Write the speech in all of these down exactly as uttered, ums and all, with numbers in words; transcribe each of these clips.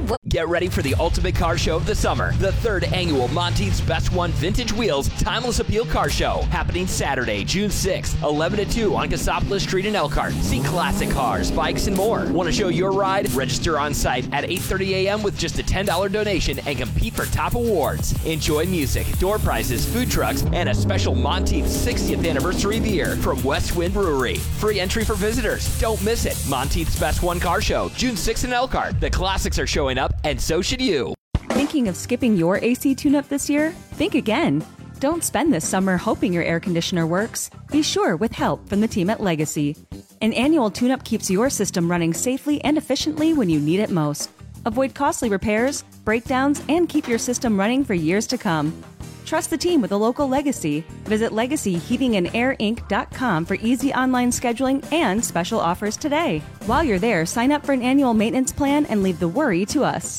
What? Get ready for the ultimate car show of the summer. The third annual Monteith's Best One Vintage Wheels Timeless Appeal Car Show. Happening Saturday, June sixth, eleven to two on Cassopolis Street in Elkhart. See classic cars, bikes, and more. Want to show your ride? Register on site at eight thirty a.m. with just a ten dollars donation and compete for top awards. Enjoy music, door prizes, food trucks, and a special Monteith's sixtieth anniversary beer from West Wind Brewery. Free entry for visitors. Don't miss it. Monteith's Best One Car Show, June sixth in Elkhart. The classics are showing up, and so should you. Thinking of skipping your A C tune-up this year? Think again. Don't spend this summer hoping your air conditioner works. Be sure with help from the team at Legacy. An annual tune-up keeps your system running safely and efficiently when you need it most. Avoid costly repairs, breakdowns, and keep your system running for years to come. Trust the team with a local Legacy. Visit legacy heating and air inc dot com for easy online scheduling and special offers today. While you're there, sign up for an annual maintenance plan and leave the worry to us.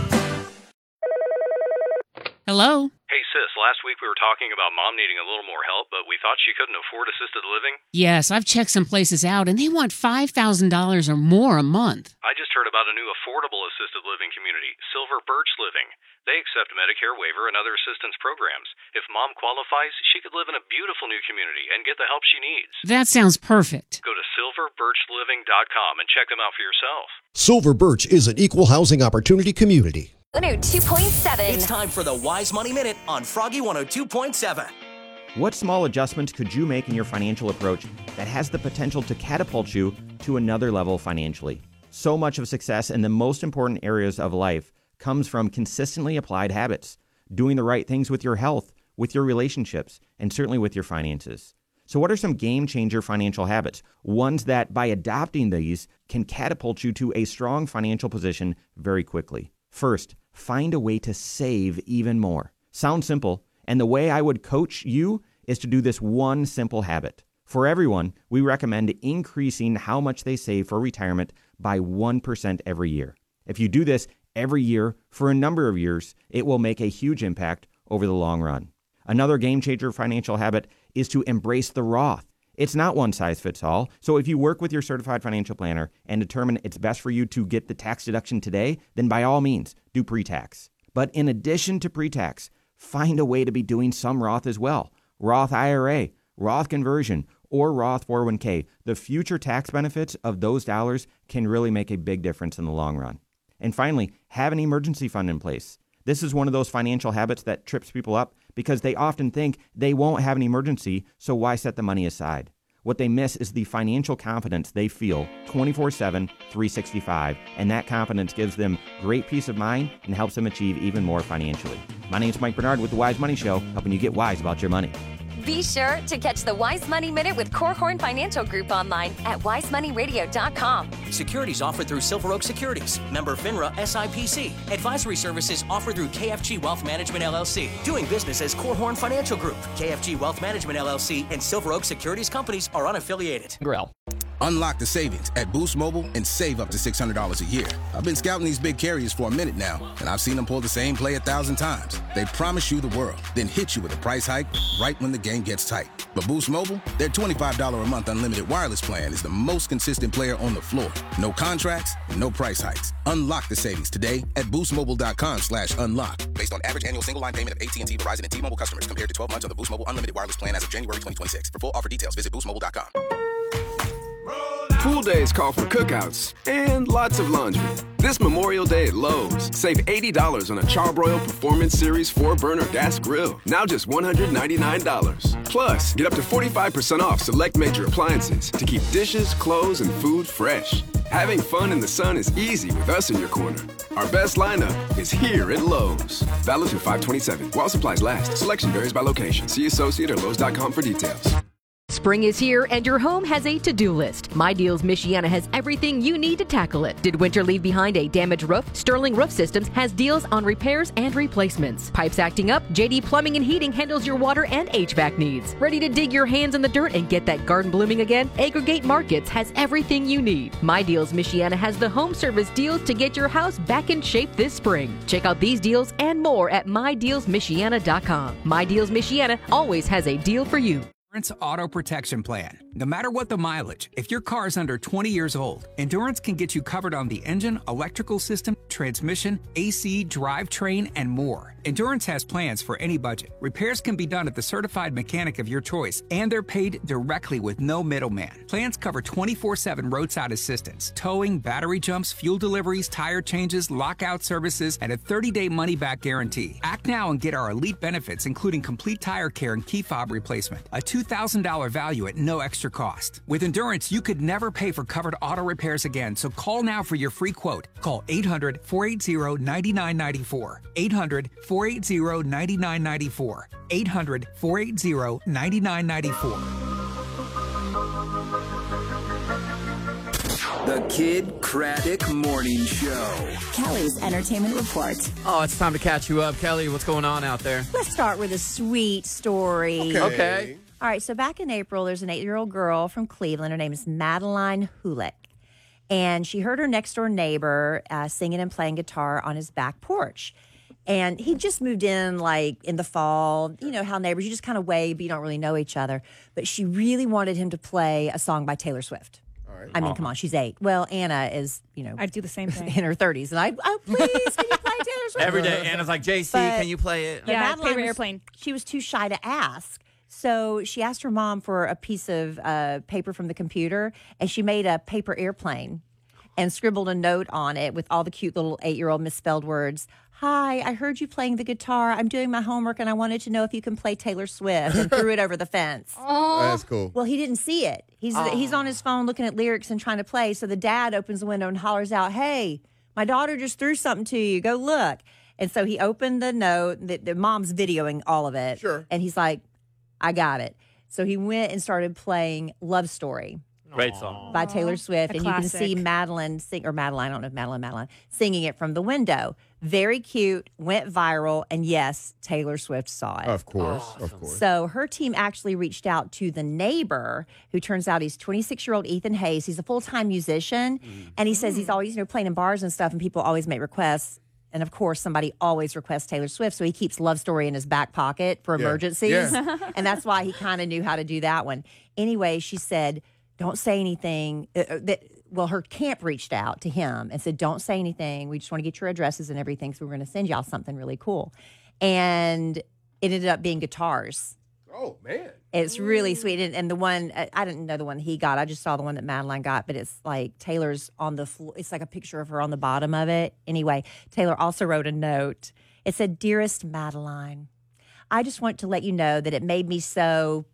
Hello? Hey, sis, last week we were talking about Mom needing a little more help, but we thought she couldn't afford assisted living. Yes, I've checked some places out, and they want five thousand dollars or more a month. I just heard about a new affordable assisted living community, Silver Birch Living. They accept Medicare waiver and other assistance programs. If Mom qualifies, she could live in a beautiful new community and get the help she needs. That sounds perfect. Go to silver birch living dot com and check them out for yourself. Silver Birch is an equal housing opportunity community. one oh two point seven. It's time for the Wise Money Minute on Froggy one oh two point seven. What small adjustments could you make in your financial approach that has the potential to catapult you to another level financially? So much of success in the most important areas of life comes from consistently applied habits, doing the right things with your health, with your relationships, and certainly with your finances. So what are some game-changer financial habits? Ones that, by adopting these, can catapult you to a strong financial position very quickly. First, find a way to save even more. Sounds simple, and the way I would coach you is to do this one simple habit. For everyone, we recommend increasing how much they save for retirement by one percent every year. If you do this every year for a number of years, it will make a huge impact over the long run. Another game-changer financial habit is to embrace the Roth. It's not one size fits all, so if you work with your certified financial planner and determine it's best for you to get the tax deduction today, then by all means, do pre-tax. But in addition to pre-tax, find a way to be doing some Roth as well. Roth I R A, Roth conversion, or Roth four oh one k. The future tax benefits of those dollars can really make a big difference in the long run. And finally, have an emergency fund in place. This is one of those financial habits that trips people up because they often think they won't have an emergency, so why set the money aside? What they miss is the financial confidence they feel twenty-four seven, three sixty-five, and that confidence gives them great peace of mind and helps them achieve even more financially. My name is Mike Bernard with The Wise Money Show, helping you get wise about your money. Be sure to catch the Wise Money Minute with Korhorn Financial Group online at wise money radio dot com. Securities offered through Silver Oak Securities, member FINRA S I P C. Advisory services offered through K F G Wealth Management L L C. Doing business as Korhorn Financial Group. K F G Wealth Management L L C and Silver Oak Securities companies are unaffiliated. Grill. Unlock the savings at Boost Mobile and save up to six hundred dollars a year. I've been scouting these big carriers for a minute now, and I've seen them pull the same play a thousand times. They promise you the world, then hit you with a price hike right when the game gets tight. But Boost Mobile, their twenty-five dollars a month unlimited wireless plan is the most consistent player on the floor. No contracts, no price hikes. Unlock the savings today at boost mobile dot com slash unlock. Based on average annual single line payment of A T and T, Verizon, and T-Mobile customers compared to twelve months on the Boost Mobile unlimited wireless plan as of January twenty twenty-six. For full offer details, visit boost mobile dot com. Pool days call for cookouts and lots of laundry. This Memorial Day at Lowe's, save eighty dollars on a Charbroil Performance Series four burner gas grill. Now just one hundred ninety-nine dollars. Plus, get up to forty-five percent off select major appliances to keep dishes, clothes, and food fresh. Having fun in the sun is easy with us in your corner. Our best lineup is here at Lowe's. Valid through five twenty-seven. While supplies last. Selection varies by location. See associate or lowes dot com for details. Spring is here and your home has a to-do list. My Deals Michiana has everything you need to tackle it. Did winter leave behind a damaged roof? Sterling Roof Systems has deals on repairs and replacements. Pipes acting up? J D Plumbing and Heating handles your water and H V A C needs. Ready to dig your hands in the dirt and get that garden blooming again? Aggregate Markets has everything you need. My Deals Michiana has the home service deals to get your house back in shape this spring. Check out these deals and more at my deals michiana dot com. My Deals Michiana always has a deal for you. Endurance Auto Protection Plan. No matter what the mileage, if your car is under twenty years old, Endurance can get you covered on the engine, electrical system, transmission, A C, drivetrain, and more. Endurance has plans for any budget. Repairs can be done at the certified mechanic of your choice, and they're paid directly with no middleman. Plans cover twenty-four seven roadside assistance, towing, battery jumps, fuel deliveries, tire changes, lockout services, and a thirty-day money-back guarantee. Act now and get our elite benefits, including complete tire care and key fob replacement. A two thousand dollars value at no extra cost. With Endurance, you could never pay for covered auto repairs again, so call now for your free quote. Call eight hundred, four eight zero, nine nine nine four. eight hundred, four eight zero, nine nine nine four. eight hundred, four eight zero, nine nine nine four. The Kid Craddock Morning Show. Kelly's Entertainment Report. Oh, it's time to catch you up. Kelly, what's going on out there? Let's start with a sweet story. Okay. Okay. All right, so back in April, there's an eight-year-old girl from Cleveland. Her name is Madeline Hulick. And she heard her next-door neighbor uh, singing and playing guitar on his back porch. And he just moved in, like, in the fall. You know how neighbors, you just kind of wave, but you don't really know each other. But she really wanted him to play a song by Taylor Swift. I mean, come on, she's eight. Well, Anna is, you know, I'd do the same thing in her thirties, and I, oh, please, can you play Taylor Swift? Every day, Anna's like, J C, But- can you play it? But Yeah, Madeline favorite was- airplane. She was too shy to ask. So she asked her mom for a piece of uh, paper from the computer, and she made a paper airplane and scribbled a note on it with all the cute little eight-year-old misspelled words. Hi, I heard you playing the guitar. I'm doing my homework, and I wanted to know if you can play Taylor Swift, and threw it over the fence. Oh, That's cool. Well, he didn't see it. He's he's on his phone looking at lyrics and trying to play. So the dad opens the window and hollers out, "Hey, my daughter just threw something to you. Go look." And so he opened the note. The, the mom's videoing all of it. Sure. And he's like, "I got it." So he went and started playing "Love Story" Great song. by Taylor Swift, A and you can classic. see Madeline sing or Madeline. I don't know if Madeline, Madeline singing it from the window. Very cute. Went viral, and yes, Taylor Swift saw it. Of course, of course. So her team actually reached out to the neighbor, who turns out he's twenty-six-year-old Ethan Hayes. He's a full-time musician, and he says he's always, you know, playing in bars and stuff, and people always make requests. And of course, somebody always requests Taylor Swift, so he keeps Love Story in his back pocket for Yeah. emergencies. Yeah. And that's why he kind of knew how to do that one. Anyway, she said, don't say anything. Uh, uh, that, well, her camp reached out to him and said, don't say anything. We just want to get your addresses and everything, so we're going to send y'all something really cool. And it ended up being guitars. Oh, man. It's really sweet. And, and the one, I I didn't know the one he got. I just saw the one that Madeline got, but it's like Taylor's on the floor. It's like a picture of her on the bottom of it. Anyway, Taylor also wrote a note. It said, "Dearest Madeline, I just want to let you know that it made me so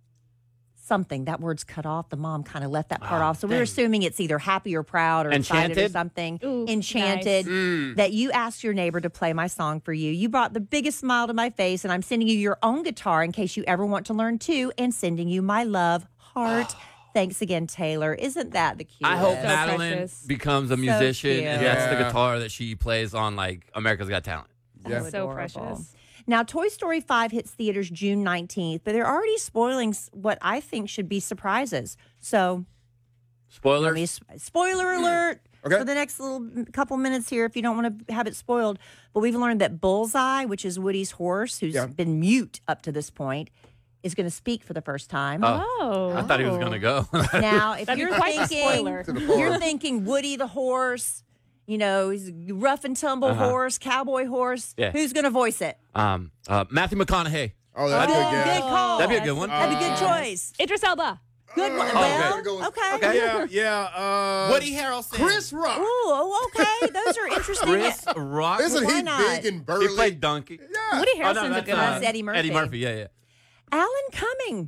something." That word's cut off. The mom kind of left that part Oh, off. So we're dang. assuming it's either happy or proud or excited or Enchanted? something. Ooh, Enchanted. nice. Mm. That you asked your neighbor to play my song for you. You brought the biggest smile to my face, and I'm sending you your own guitar in case you ever want to learn too, and sending you my love, heart. Thanks again, Taylor. Isn't that the cutest? I hope So Madeline precious. becomes a So musician, cute. and that's the Yeah. guitar that she plays on, like, America's Got Talent. Yeah. So So adorable. precious. Now, Toy Story five hits theaters June nineteenth, but they're already spoiling s- what I think should be surprises. So, Spoiler? let me s- spoiler alert Okay. for the next little couple minutes here if you don't want to have it spoiled. But we've learned that Bullseye, which is Woody's horse, who's Yeah. been mute up to this point, is going to speak for the first time. Oh. Oh. I thought he was going to go. Now, if That'd be you're quite a thinking, spoiler. To the floor. you're thinking Woody the horse, you know, he's a rough and tumble Uh-huh. horse, cowboy horse. Yeah. Who's going to voice it? um, uh, Matthew McConaughey. Oh, that's Good, good. Yeah. good call. That'd be a good one. That'd be good Um, choice. Idris Elba. Good one. Uh, well, gotta go with- okay. Okay. Yeah, yeah. Uh, Woody Harrelson. Chris Rock. Ooh, oh, okay. Those are interesting. Chris Rock. Isn't Why he not? big and burly? He played Donkey. Yeah. Woody Oh, no, Harrelson's a that's, good uh, one. That's Eddie Murphy. Eddie Murphy, yeah, yeah. Alan Cumming.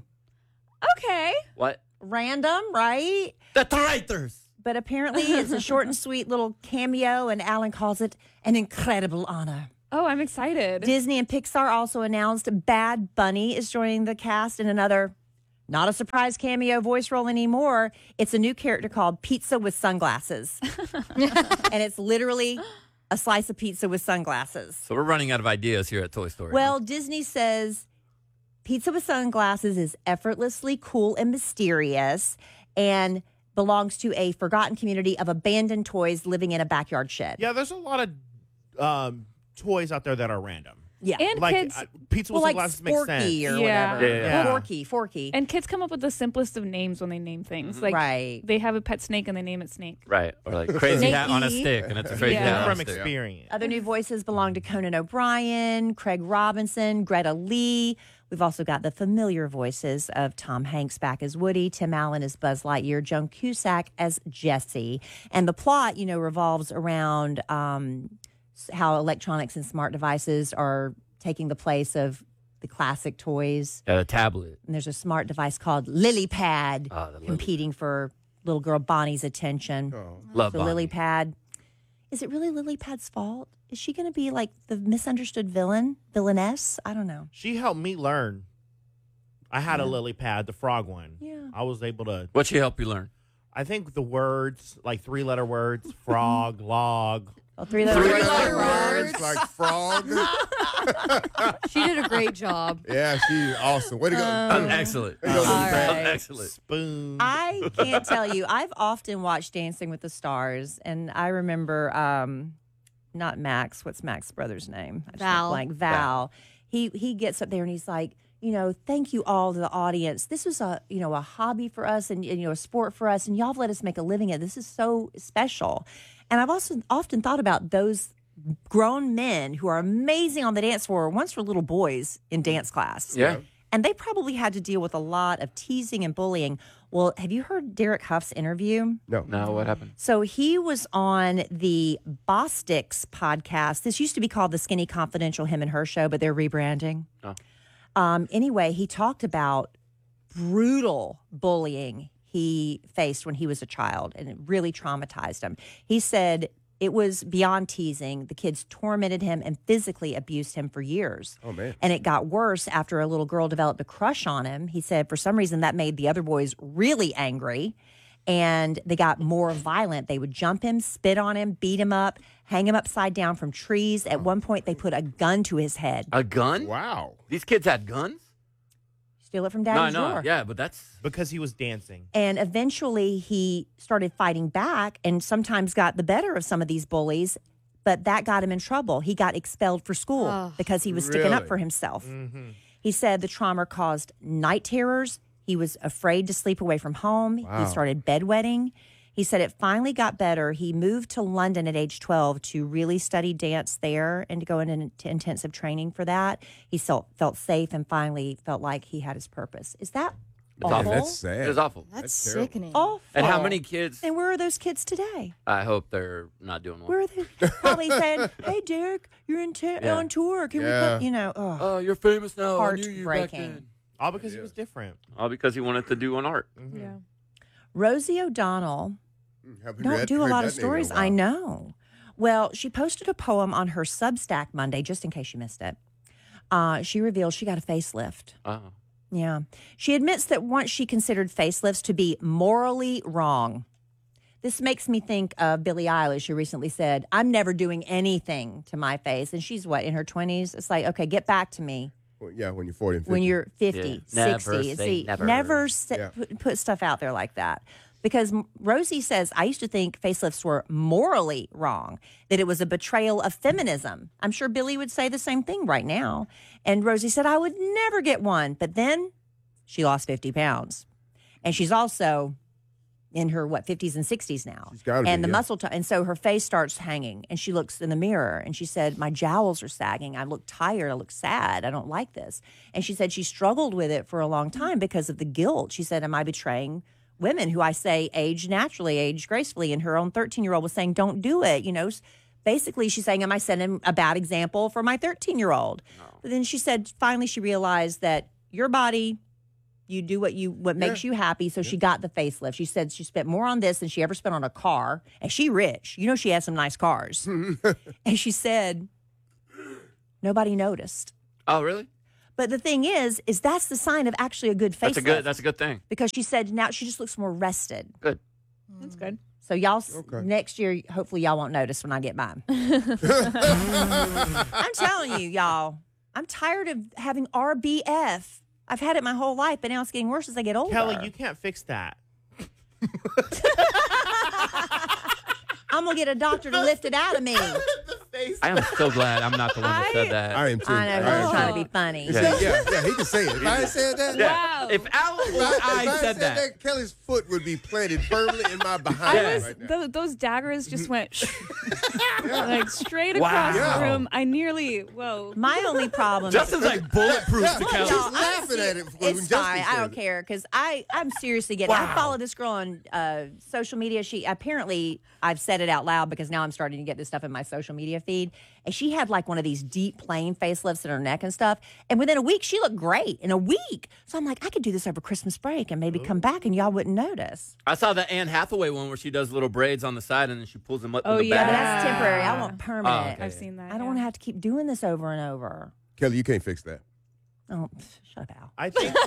Okay. What? Random, right? The Traitors. But apparently it's a short and sweet little cameo, and Alan calls it an incredible honor. Oh, I'm excited. Disney and Pixar also announced Bad Bunny is joining the cast in another, not a surprise cameo voice role anymore. It's a new character called Pizza with Sunglasses. And it's literally a slice of pizza with sunglasses. So we're running out of ideas here at Toy Story. Well, Disney says Pizza with Sunglasses is effortlessly cool and mysterious and belongs to a forgotten community of abandoned toys living in a backyard shed. Yeah, there's a lot of um, toys out there that are random. Yeah. And like kids, uh, pizza with well, like sunglasses makes sense. Sporky or Yeah. whatever. Yeah, yeah, yeah. Forky, Forky. and kids come up with the simplest of names when they name things. Like Right. they have a pet snake and they name it Snake. Right. Or like crazy hat on a Snakey. stick, and it's a crazy Yeah. hat on a From stick. experience. Other new voices belong to Conan O'Brien, Craig Robinson, Greta Lee. We've also got the familiar voices of Tom Hanks back as Woody, Tim Allen as Buzz Lightyear, Joan Cusack as Jessie. And the plot, you know, revolves around um, how electronics and smart devices are taking the place of the classic toys. Yeah, the tablet. And there's a smart device called LilyPad Oh, the Lily. competing for little girl Bonnie's attention. Love So Bonnie. LilyPad. Is it really LilyPad's fault? Is she going to be like the misunderstood villain, villainess? I don't know. She helped me learn. I had a lily pad, the frog one. Yeah. I was able to. What'd she help you learn? I think the words, like three letter words, frog, log. Oh, three letter Three words. letter words like frog. She did a great job. Yeah, she's awesome. Way to go. I'm excellent. Way to go, All Lily Pad. right. I'm excellent. Spoon. I can't tell you. I've often watched Dancing with the Stars, and I remember um, not Max. What's Max's brother's name? I just went Val. blank. Val. He he gets up there and he's like, you know, thank you all to the audience. This was a you know a hobby for us, and, and you know a sport for us, and y'all have let us make a living at it. This is so special. And I've also often thought about those grown men who are amazing on the dance floor. Once were little boys in dance class. Yeah. And they probably had to deal with a lot of teasing and bullying. Well, have you heard Derek Huff's interview? No. No, what happened? So he was on the Bostix podcast. This used to be called the Skinny Confidential Him and Her Show, but they're rebranding. Oh. Um, anyway, he talked about brutal bullying he faced when he was a child, and it really traumatized him. He said it was beyond teasing. The kids tormented him and physically abused him for years. Oh, man. And it got worse after a little girl developed a crush on him. He said for some reason that made the other boys really angry, and they got more violent. They would jump him, spit on him, beat him up, hang him upside down from trees. At one point, they put a gun to his head. A gun? Wow. These kids had guns? Steal it from No, daddy's no. drawer. Yeah, but that's Because he was dancing. And eventually he started fighting back and sometimes got the better of some of these bullies, but that got him in trouble. He got expelled for school Oh, because he was sticking up really? for himself. Mm-hmm. He said the trauma caused night terrors. He was afraid to sleep away from home. Wow. He started bedwetting. He said it finally got better. He moved to London at age twelve to really study dance there and to go into intensive training for that. He felt, felt safe and finally felt like he had his purpose. Is that It's awful? awful. That's sad. It was awful. That's, That's terrible. sickening. Awful. And how many kids? And where are those kids today? I hope they're not doing well. Where are they? Probably saying, "Hey, Derek, you're in ta- Yeah. on tour. Can Yeah. we put, you know, ugh. Oh, you're famous now. I knew you back Heartbreaking. then. All because he was different. All because he wanted to do an art. Mm-hmm. Yeah. Rosie O'Donnell Haven't don't read- do a heard lot that of name in a stories. while. I know. Well, she posted a poem on her Substack Monday, just in case you missed it. Uh, she revealed she got a facelift. Oh. Yeah. She admits that once she considered facelifts to be morally wrong. This makes me think of Billie Eilish, who recently said, I'm never doing anything to my face. And she's what, in her twenties? It's like, okay, get back to me. Well, yeah, when you're forty and fifty. When you're fifty, Yeah. Never sixty. say See, never. never say, Yeah. put, put stuff out there like that. Because M- Rosie says, I used to think facelifts were morally wrong, that it was a betrayal of feminism. I'm sure Billy would say the same thing right now. And Rosie said, I would never get one. But then she lost fifty pounds. And she's also in her, what, fifties and sixties now. She's gotta be, and the yeah. muscle, t- and so her face starts hanging. And she looks in the mirror and she said, my jowls are sagging. I look tired. I look sad. I don't like this. And she said she struggled with it for a long time because of the guilt. She said, am I betraying women who I say age naturally, age gracefully? And her own thirteen-year-old was saying, don't do it. You know, basically she's saying, am I setting a bad example for my thirteen-year-old? No. But then she said, finally she realized that your body, you do what you what makes Yeah. you happy. So she got the facelift. She said she spent more on this than she ever spent on a car. And she rich. You know she has some nice cars. And she said, nobody noticed. Oh, really? But the thing is, is that's the sign of actually a good facelift. That's a good. That's a good thing. Because she said now she just looks more rested. Good. That's good. So y'all, s Okay. next year, hopefully y'all won't notice when I get mine. I'm telling you, y'all, I'm tired of having R B F. I've had it my whole life, but now it's getting worse as I get older. Kelly, you can't fix that. I'm gonna get a doctor to lift it out of me. The face. I am so glad I'm not the one that said that. I am too. I know, I he was am trying too. to be funny. Yeah, yeah, yeah, he can say it. If I had said that, Yeah. If Al if or I, if I, I said said that. Kelly's foot would be planted firmly in my behind I was right now. those, those daggers just went like straight Wow. across Yeah. the room. I nearly whoa. My only problem. Justin's like bulletproof Yeah, to look, Kelly. y'all, laughing at it when It's Justin fine. I said don't it. care because I I'm seriously getting. I Wow. follow this girl on uh, social media. She apparently I've said it out loud because now I'm starting to get this stuff in my social media feed. And she had like one of these deep plane facelifts in her neck and stuff. And within a week, she looked great. In a week, so I'm like, I could do this over Christmas break and maybe come back and y'all wouldn't notice. I saw the Anne Hathaway one where she does little braids on the side and then she pulls them up Oh, in the yeah, But back. that's temporary. I want permanent. Oh, okay. I've seen that. I don't yeah. want to have to keep doing this over and over. Kelly, you can't fix that. Oh, pff, shut up, Al. I think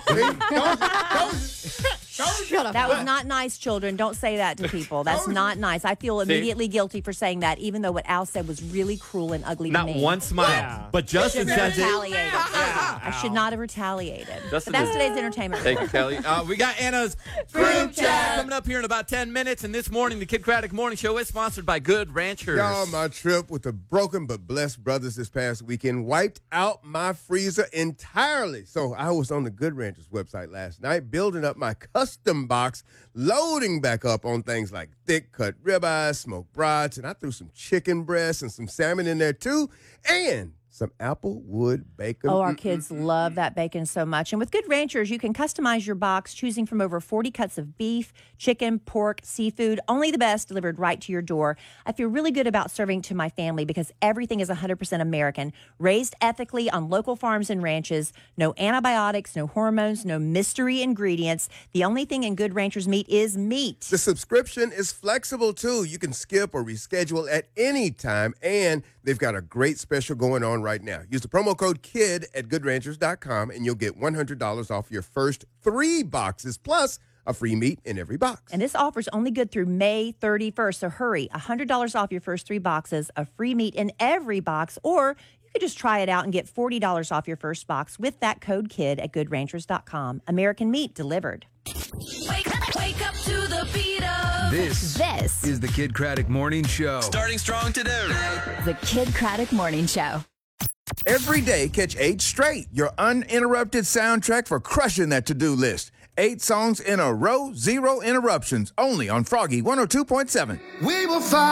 Shut up. That was not nice, children. Don't say that to people. That's not nice. I feel immediately guilty for saying that, even though what Al said was really cruel and ugly Not to me. one smile. Yeah. But Justin Shouldn't have says it. retaliated. I should not have retaliated. Justin but that's is- today's entertainment. Thank you, Kelly. Uh, we got Anna's group chat coming up here in about ten minutes. And this morning, the Kid Craddock Morning Show is sponsored by Good Ranchers. Y'all, my trip with the Broken but Blessed Brothers this past weekend wiped out my freezer entirely. So I was on the Good Ranchers website last night, building up my custom box, loading back up on things like thick cut ribeyes, smoked brats, and I threw some chicken breasts and some salmon in there too, and some applewood bacon. Oh, our kids love that bacon so much. And with Good Ranchers, you can customize your box, choosing from over forty cuts of beef, chicken, pork, seafood, only the best delivered right to your door. I feel really good about serving to my family because everything is one hundred percent American, raised ethically on local farms and ranches. No antibiotics, no hormones, no mystery ingredients. The only thing in Good Ranchers meat is meat. The subscription is flexible, too. You can skip or reschedule at any time, and they've got a great special going on right now. Use the promo code KID at good ranchers dot com, and you'll get one hundred dollars off your first three boxes, plus a free meat in every box. And this offer is only good through May thirty-first, so hurry. one hundred dollars off your first three boxes, a free meat in every box, or you could just try it out and get forty dollars off your first box with that code KID at good ranchers dot com. American meat delivered. Wake up, wake up to the beat of This, this is the Kid Craddock Morning Show. Starting strong today. the Kid Craddock Morning Show. Every day, catch eight straight, your uninterrupted soundtrack for crushing that to-do list. Eight songs in a row, zero interruptions, only on Froggy one oh two point seven. We will find